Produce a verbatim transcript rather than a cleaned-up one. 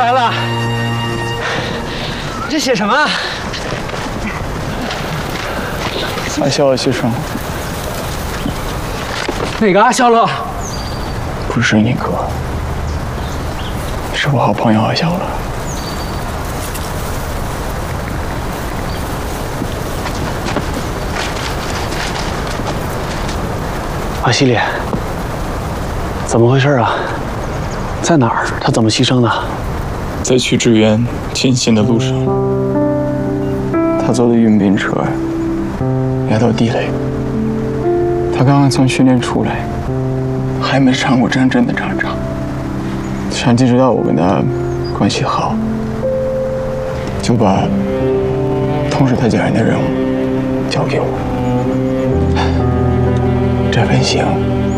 来了，这写什么？ 阿肖的牺牲。 哪个阿肖了？ 不是你哥，是我好朋友阿肖了。 阿西里，怎么回事啊？在哪儿？他怎么牺牲的？ 在去支援亲信的路上，他坐的运兵车压到地雷。他刚刚从训练出来，还没上过真正的战场。上级知道我跟他关系好，就把通知他家人的任务交给我。这份刑